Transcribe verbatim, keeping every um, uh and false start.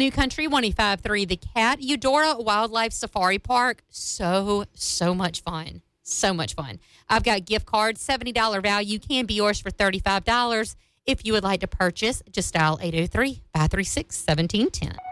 New Country, one oh five point three The Cat, Eudora Wildlife Safari Park. So, so much fun. So much fun. I've got gift cards, seventy dollars value, can be yours for thirty-five dollars. If you would like to purchase, just dial eight oh three, five three six, one seven one oh.